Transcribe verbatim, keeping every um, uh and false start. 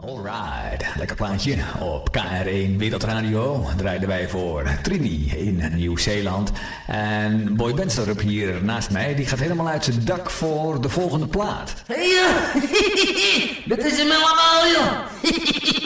Alright, lekker plaatje. Op K R één Wereldradio draaiden wij voor Trini in Nieuw-Zeeland. En Boy Benstorup hier naast mij, die gaat helemaal uit zijn dak voor de volgende plaat. Hey, uh, dit is hem allemaal, joh.